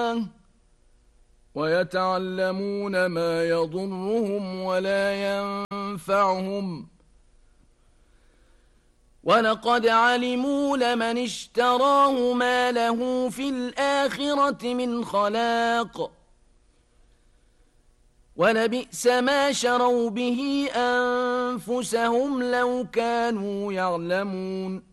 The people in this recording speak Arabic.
ويتعلمون ما يضرهم ولا ينفعهم ولقد علموا لمن اشتراه ما له في الآخرة من خلاق ولبئس ما شروا به أنفسهم لو كانوا يعلمون